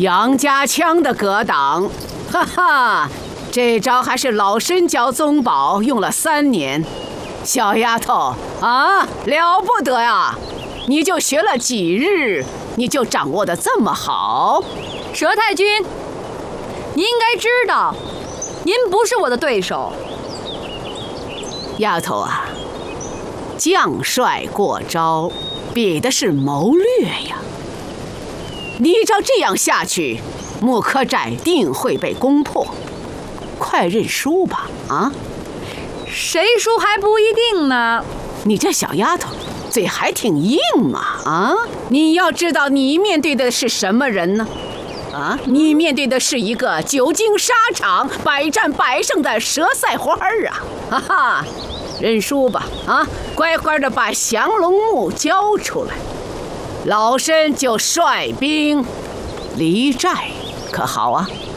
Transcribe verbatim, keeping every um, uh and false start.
杨家枪的格挡，哈哈，这招还是老身教宗宝用了三年。小丫头啊，了不得呀！你就学了几日，你就掌握得这么好？ 佘太君，您应该知道，您不是我的对手。 丫头啊，将帅过招，比的是谋略呀。你照这样下去，木柯寨定会被攻破。快认输吧！啊， 谁输还不一定呢。 你这小丫头，嘴还挺硬嘛！啊，你要知道，你面对的是什么人呢？啊，你面对的是一个久经沙场、百战百胜的佘赛花儿啊！哈哈，认输吧！啊，乖乖的把降龙木交出来，老身就率兵离寨，可好啊？